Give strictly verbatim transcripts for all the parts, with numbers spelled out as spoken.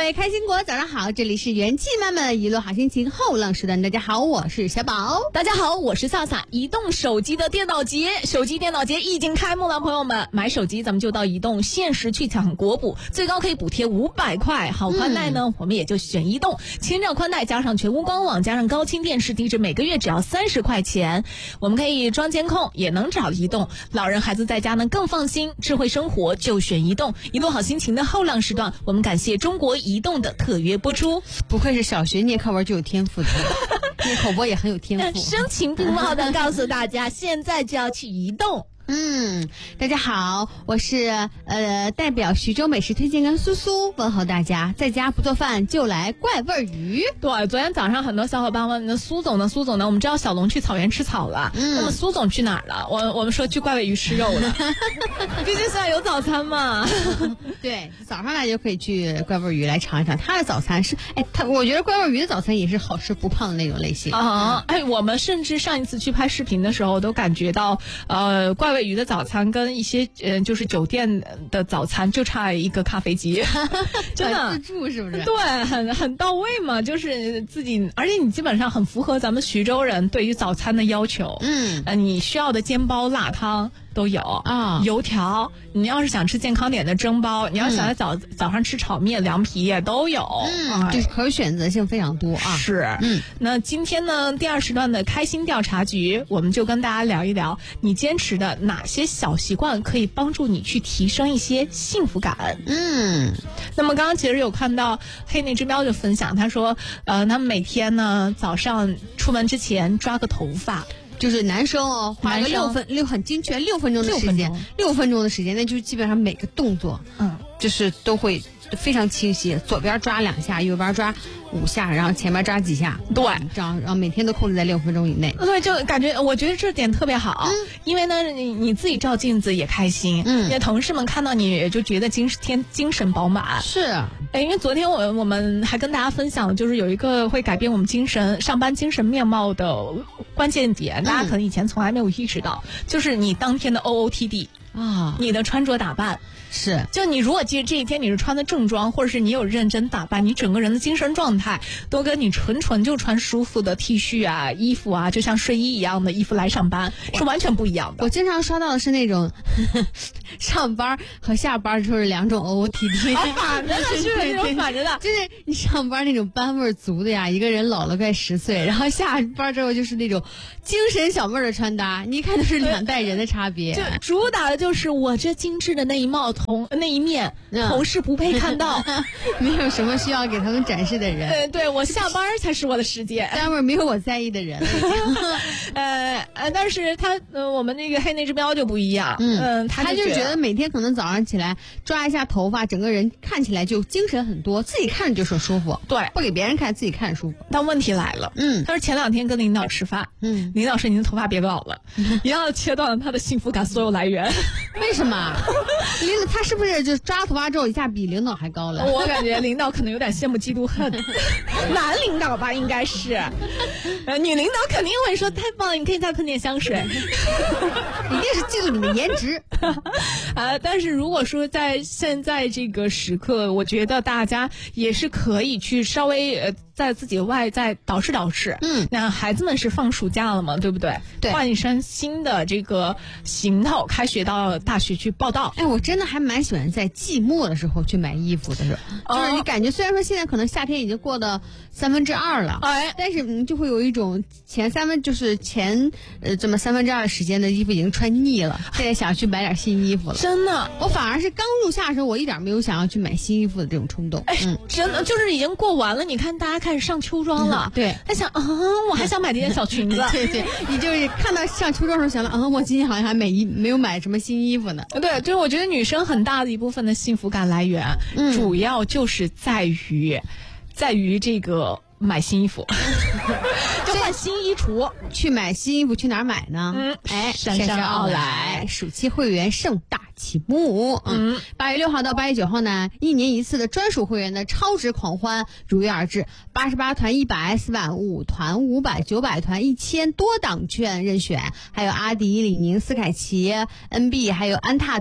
位开心果，早上好！这里是元气满满的娱乐好心情后浪时段，大家好，我是小宝。 大家好，我是萨萨。移动手机的电脑节，手机电脑节已经开幕了，朋友们，买手机咱们就到移动，限时去抢国补，最高可以补贴五百块。好宽带呢、嗯，我们也就选移动，千兆宽带加上全屋官网，加上高清电视，低至每个月只要三十块钱。我们可以装监控，也能找移动。老人孩子在家呢更放心，智慧生活就选移动。移动好心情的后浪时段，我们感谢中国移动的特约播出。 不愧是小学念课文就有天赋的，念口播也很有天赋。 声情并茂的告诉大家，现在就要去移动。 嗯，大家好，我是呃代表徐州美食推荐员苏苏，问候大家，在家不做饭就来怪味鱼。 对，昨天早上很多小伙伴问，那苏总呢？苏总呢？我们知道小龙去草原吃草了，嗯，那么苏总去哪儿了？我我们说去怪味鱼吃肉了，毕竟现在有早餐嘛。 对，早上来就可以去怪味鱼来尝一尝，他的早餐是，哎，他我觉得怪味鱼的早餐也是好吃不胖的那种类型啊。哎，我们甚至上一次去拍视频的时候，都感觉到，呃，怪味鱼的早餐跟一些呃就是酒店的早餐就差一个咖啡机，真的自助是不是？ 对，很很到位嘛，就是自己，而且你基本上很符合咱们徐州人对于早餐的要求。嗯，呃，你需要的煎包、辣汤都有啊，油条，你要是想吃健康点的蒸包，你要想在早、嗯、早上吃炒面、凉皮也都有， 嗯，就是可选择性非常多啊。 是，嗯，那今天呢，第二时段的开心调查局，我们就跟大家聊一聊，你坚持的哪些小习惯可以帮助你去提升一些幸福感。 嗯， 那么刚刚其实有看到黑内之喵就分享，他说，呃，他们每天呢早上出门之前抓个头发。 就是男生哦，花个六分六很精确六分钟的时间，六分钟的时间，那就基本上每个动作，嗯，就是都会非常清晰。左边抓两下，右边抓五下，然后前面抓几下， 对， 这样，然后每天都控制在六分钟以内。 对，就感觉我觉得这点特别好，嗯、因为呢，你你自己照镜子也开心，嗯，你的同事们看到你也就觉得精天精神饱满。 是， 哎，因为昨天我我们还跟大家分享，就是有一个会改变我们精神上班精神面貌的关键点，大家可能以前从来没有意识到，嗯、就是你当天的 O O T D 啊，你的穿着打扮。 是， 就你如果这这一天你是穿的正装，或者是你有认真打扮，你整个人的精神状态都跟你纯纯就穿舒服的 T 恤啊、衣服啊，就像睡衣一样的衣服来上班，是完全不一样的。 我经常刷到的是那种呵呵上班和下班就是两种 O O T D， 好反着的，是那种反着的， 就是你上班那种班味足的呀，一个人老了快十岁，然后下班之后就是那种精神小妹的穿搭，你一看就是两代人的差别。 就主打的就是我这精致的那一帽。同那一面，嗯、同事不配看到， 没有什么需要给他们展示的人。 对对，我下班才是我的时间， 单位没有我在意的人。 呃呃，但是他呃，我们那个黑内之标就不一样，嗯、呃，他就觉得每天可能早上起来抓一下头发，整个人看起来就精神很多，自己看着就是舒服。 对， 不给别人看，自己看着舒服。 但问题来了，嗯，他说前两天跟领导吃饭，嗯，领导说您的头发别搞了，一样切断了他的幸福感所有来源。 为什么？领导他是不是就抓头发之后一下比领导还高了？ 我感觉领导可能有点羡慕嫉妒恨，男领导吧应该是，呃，女领导肯定会说太棒了，你可以再喷点香水， 一定是嫉妒你的颜值啊！但是如果说在现在这个时刻，我觉得大家也是可以去稍微呃在自己外在捯饬捯饬。嗯，那孩子们是放暑假了嘛，对不对？ 对， 换一身新的这个行头，开学到大学去报道。 哎，我真的还蛮喜欢在季末的时候去买衣服的时候，就是你感觉虽然说现在可能夏天已经过了三分之二了，哎，但是你就会有一种前三分就是前呃这么三分之二的时间的衣服已经穿腻了，现在想去买点新衣服了。 真的， 我反而是刚入夏的时候，我一点没有想要去买新衣服的这种冲动。 哎，嗯，真的就是已经过完了。你看大家开始上秋装了，嗯、 对， 还想啊，我还想买这件小裙子。 对对，你就是看到上秋装的时候想了啊，我今天好像还没衣没有买什么新衣服呢。 对，就是我觉得女生很大的一部分的幸福感来源，嗯、主要就是在于，在于这个买新衣服。就换新衣橱， 去买新衣服去哪儿买呢？嗯，哎， 姗姗奥来， 暑期会员盛大启幕。嗯，八月六号到八月九号呢，一年一次的专属会员的超值狂欢如约而至，八十八团一百，四百五团五百，九百团一千，多档券任选，还有阿迪、李宁、斯凯奇、N B 还有安踏等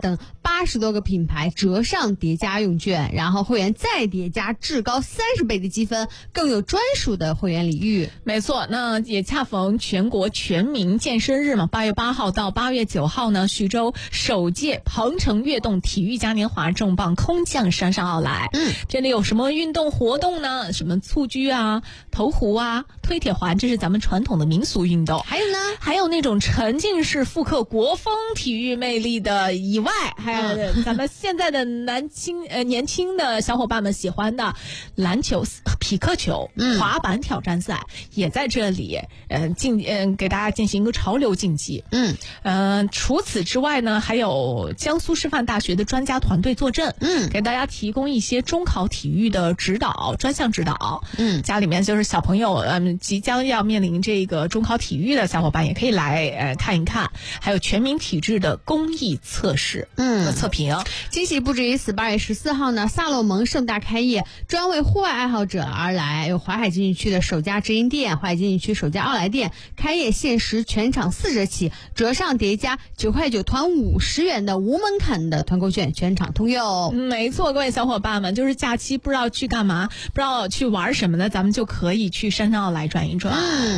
八十多个品牌折上叠加用券，然后会员再叠加至高三十倍的积分，更有专属的会员礼遇。 没错，那也恰逢全国全民健身日嘛，八月八号到八月九号呢，徐州首届鹏程跃动体育嘉年华重磅空降山上奥莱。 嗯， 这里有什么运动活动呢？什么蹴鞠啊、投壶啊、推铁环，这是咱们传统的民俗运动。 还有呢， 还有那种沉浸式复刻国风体育魅力的以外，还有咱们现在的男青呃年轻的小伙伴们喜欢的篮球、匹克球、滑板挑战赛，也在这里呃进嗯、呃、给大家进行一个潮流竞技。 嗯呃除此之外呢，还有江苏师范大学的专家团队坐镇， 嗯， 给大家提供一些中考体育的指导、专项指导。 嗯， 家里面就是小朋友嗯即将要面临这个中考体育的小伙伴也可以来呃看一看，还有全民体质的公益测试， 嗯， 测评。 惊喜不止于此，八月十四号呢，萨洛蒙盛大开业，专为户外爱好者而来。有淮海经济区的首家直营店，淮海经济区首家奥莱店，开业限时全场四折起，折上叠加九块九团五十元的无门槛的团购券，全场通用。 没错，各位小伙伴们，就是假期不知道去干嘛，不知道去玩什么的，咱们就可以去山上奥莱转一转。 嗯。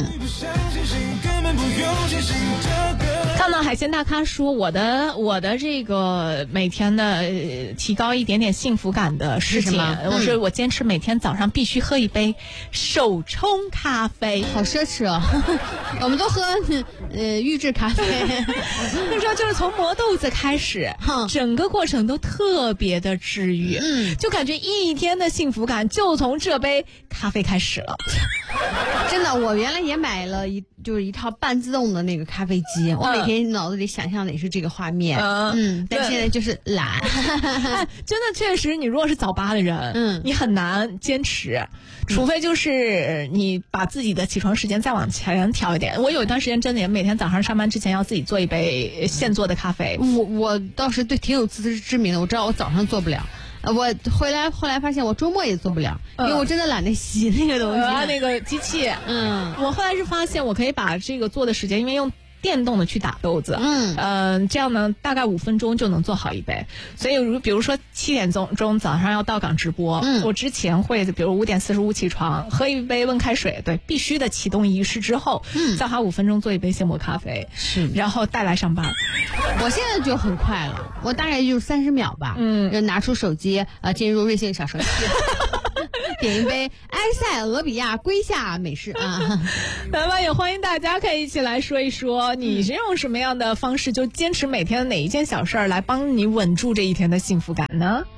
看到海鲜大咖说，我的我的这个每天的、呃、提高一点点幸福感的事情， 嗯、 我说我坚持每天早上必须喝一杯手冲咖啡， 好奢侈哦。我们都喝呃预制咖啡。 那时候就是从磨豆子开始，整个过程都特别的治愈， 嗯， 就感觉一天的幸福感就从这杯咖啡开始了。 真的，我原来也买了一就是一套半自动的那个咖啡机，我每天脑子里想象的也是这个画面， 嗯， 嗯但现在就是懒。 哎，真的确实，你如果是早八的人， 嗯， 你很难坚持，除非就是你把自己的起床时间再往前调一点。我有一段时间真的也每天早上上班之前要自己做一杯现做的咖啡。 我我倒是对挺有自知之明的，我知道我早上做不了。我回来后来发现我周末也做不了，因为我真的懒得洗那个东西， 呃、那个机器。 嗯， 我后来是发现我可以把这个做的时间，因为用电动的去打豆子， 嗯， 呃，这样呢，大概五分钟就能做好一杯。所以，如比如说七点钟钟早上要到岗直播， 嗯， 我之前会，比如五点四十五起床，喝一杯温开水，对，必须的启动仪式之后， 嗯， 再花五分钟做一杯现磨咖啡， 是， 然后带来上班。 我现在就很快了，我大概就是三十秒吧， 嗯， 就拿出手机，呃，进入瑞幸小程序。点一杯埃塞俄比亚瑰夏美式啊！ 那么也欢迎大家可以一起来说一说，你是用什么样的方式就坚持每天哪一件小事儿来帮你稳住这一天的幸福感呢？